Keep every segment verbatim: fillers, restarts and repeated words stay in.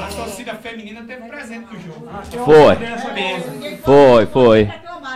A torcida feminina teve presente no jogo. Foi. Foi, foi.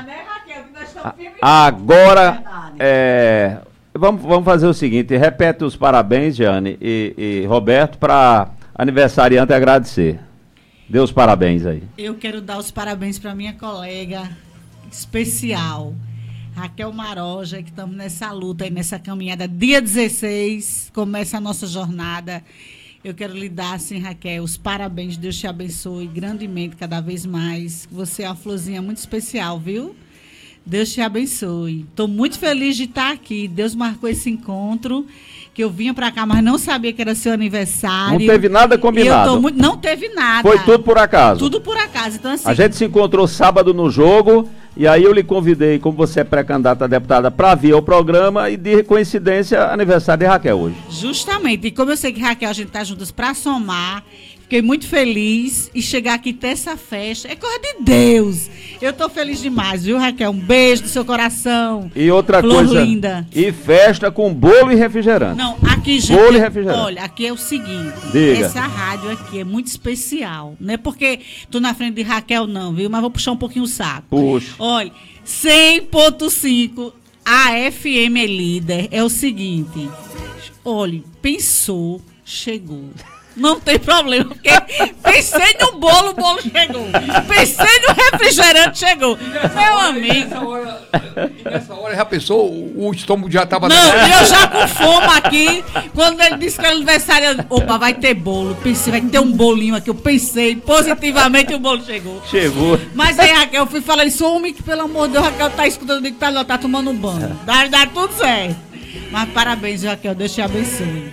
Agora, é, vamos, vamos fazer o seguinte, repete os parabéns, Jane e, e Roberto, para aniversariante agradecer. Dê os parabéns aí. Eu quero dar os parabéns para minha colega especial, Raquel Maroja, que estamos nessa luta e nessa caminhada. Dia dezesseis, começa a nossa jornada. Eu quero lhe dar, assim, Raquel, os parabéns. Deus te abençoe grandemente, cada vez mais. Você é uma florzinha muito especial, viu? Deus te abençoe. Estou muito feliz de estar aqui. Deus marcou esse encontro, que eu vinha para cá, mas não sabia que era seu aniversário. Não teve nada combinado. Eu tô muito... Não teve nada. Foi tudo por acaso. Tudo por acaso. Então, assim... A gente se encontrou sábado no jogo, e aí eu lhe convidei, como você é pré-candidata a deputada, para vir ao programa, e de coincidência, aniversário de Raquel hoje. Justamente. E como eu sei que Raquel, a gente está juntas para somar, fiquei muito feliz e chegar aqui ter essa festa. É coisa de Deus. Eu tô feliz demais, viu, Raquel? Um beijo do seu coração. E outra Flor coisa. linda. E festa com bolo e refrigerante. Não, aqui, gente. Bolo e refrigerante. Olha, aqui é o seguinte. Diga. Essa rádio aqui é muito especial. Não é porque tô na frente de Raquel, não, viu? Mas vou puxar um pouquinho o saco. Puxa. Olha, cem ponto cinco, a F M é líder. É o seguinte. Olha, pensou, chegou. Não tem problema, porque pensei no bolo, o bolo chegou. Pensei no refrigerante, chegou. Meu amigo. E nessa hora, e nessa hora já pensou, o estômago já estava... Não, eu já com fome aqui, quando ele disse que era aniversário, opa, vai ter bolo. Pensei, vai ter um bolinho aqui. Eu pensei positivamente e o bolo chegou. Chegou. Mas aí, Raquel, eu fui falando isso, homem, que pelo amor de Deus, Raquel tá escutando, que tá, tá tomando um banho. Dá, dá tudo certo. Mas parabéns, Raquel, Deus te abençoe.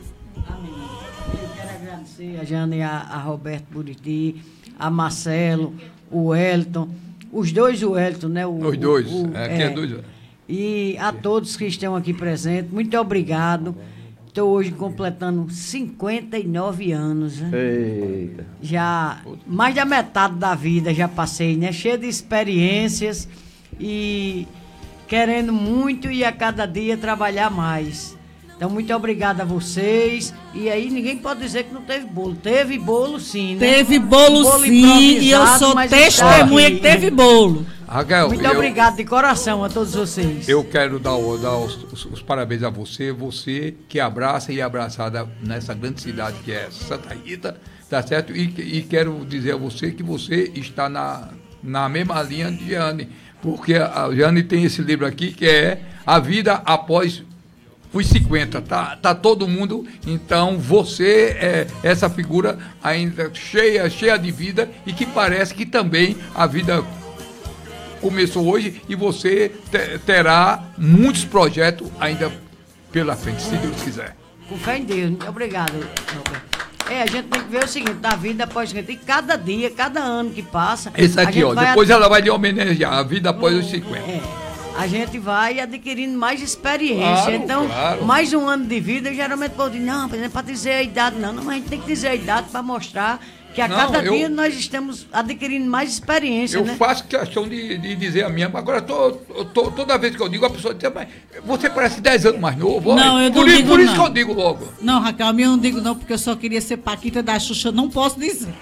A Jane, a, a Roberto Buriti, a Marcelo, o Wellington, os dois Wellington, né? O, os dois, o, o, é, aqui é, é dois. E a todos que estão aqui presentes, muito obrigado. Estou hoje completando cinquenta e nove anos. Né? Eita. Já mais da metade da vida já passei, né? Cheio de experiências e querendo muito e a cada dia trabalhar mais. Então, muito obrigada a vocês. E aí, ninguém pode dizer que não teve bolo. Teve bolo, sim, né? Teve bolo, bolo sim, e eu sou testemunha que teve bolo. Raquel, muito eu, obrigado de coração a todos vocês. Eu quero dar, dar os, os, os parabéns a você, você que abraça e é abraçada nessa grande cidade que é Santa Rita, tá certo? E, e quero dizer a você que você está na, na mesma linha de Jane, porque a Jane tem esse livro aqui que é A Vida Após os cinquenta, tá, tá todo mundo, então você é essa figura ainda cheia, cheia de vida e que parece que também a vida começou hoje e você te, terá muitos projetos ainda pela frente, se Deus quiser. Com fé em Deus, muito obrigado, Roberto. É, a gente tem que ver o seguinte, da vida após cinquenta, e cada dia, cada ano que passa... Esse aqui, ó, depois ad... ela vai lhe homenagear, a vida após os cinquenta. É. A gente vai adquirindo mais experiência. Claro, então, claro. mais um ano de vida, geralmente pode dizer, não, não é para dizer a idade, não, não, mas a gente tem que dizer a idade para mostrar que a não, cada eu, dia nós estamos adquirindo mais experiência. Eu né? faço questão de, de dizer a minha, agora tô, tô, toda vez que eu digo, a pessoa diz, mas você parece dez anos mais novo. Não, olha, eu não por, digo por isso não. que eu digo logo. Não, Raquel, a minha eu não digo não, porque eu só queria ser Paquita da Xuxa, eu não posso dizer.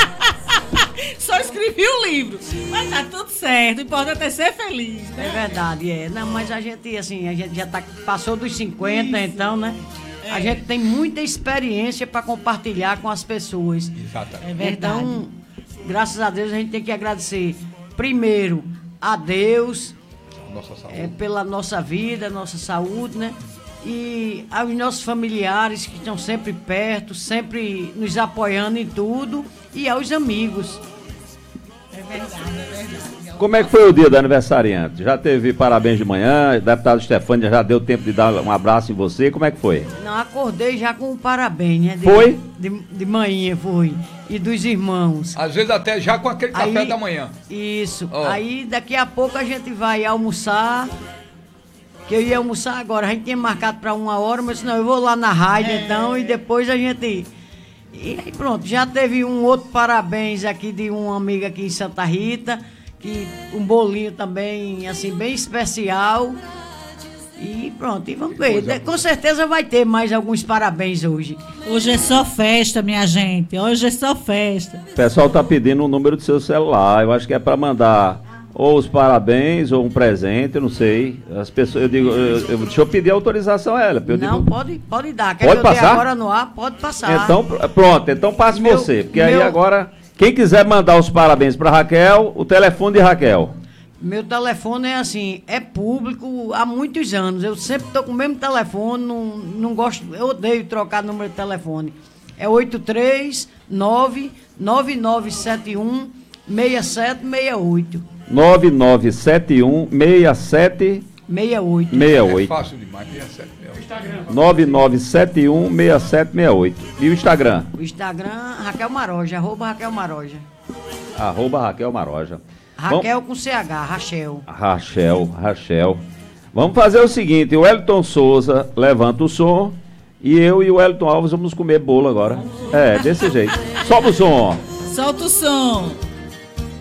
Só escrevi o livro, mas tá tudo certo, o importante é ser feliz, né? É verdade, é. Não, mas a gente, assim, a gente já tá, passou dos cinquenta, isso. Então, né? É. A gente tem muita experiência para compartilhar com as pessoas. Exatamente. É verdade. Então, graças a Deus, a gente tem que agradecer, primeiro, a Deus, nossa saúde. É, pela nossa vida, nossa saúde, né? E aos nossos familiares que estão sempre perto, sempre nos apoiando em tudo, e aos amigos. É verdade, é verdade. Como é que foi o dia do aniversariante? Já teve parabéns de manhã, o deputado Stefânia já deu tempo de dar um abraço em você, como é que foi? Não, acordei já com um parabéns, né? De, foi? De, de manhã, foi. E dos irmãos. Às vezes até já com aquele aí, café da manhã. Isso. Oh. Aí daqui a pouco a gente vai almoçar, que eu ia almoçar agora, a gente tinha marcado para uma hora, mas não, eu vou lá na rádio é. então, e depois a gente... E aí pronto, já teve um outro parabéns aqui de uma amiga aqui em Santa Rita, que um bolinho também, assim, bem especial. E pronto, e vamos ver. De- Com certeza vai ter mais alguns parabéns hoje. Hoje é só festa, minha gente. Hoje é só festa. O pessoal tá pedindo o número do seu celular. Eu acho que é para mandar ou os parabéns ou um presente, eu não sei. As pessoas, eu digo, eu, eu, deixa eu pedir autorização a ela. Eu Não, digo, pode, pode dar. Quer Pode que eu dê passar? agora no ar? Pode passar. então, pr- pronto, então passe Meu- você. Porque aí meu- agora, quem quiser mandar os parabéns para Raquel, o telefone de Raquel. Meu telefone é assim, é público há muitos anos. Eu sempre estou com o mesmo telefone, não, não gosto, eu odeio trocar número de telefone. É oito três nove nove nove sete um seis sete seis oito. nove nove sete um seis sete seis oito. seis É oito. fácil demais, tem certo. nove nove sete um seis sete seis oito. E o Instagram? O Instagram, Raquel Maroja, arroba Raquel Maroja. Arroba Raquel Maroja. Raquel com C H, Rachel. Rachel, Rachel. Vamos fazer o seguinte, o Wellington Souza levanta o som e eu e o Wellington Alves vamos comer bolo agora. É, desse jeito. Sobe o som. Solta o som.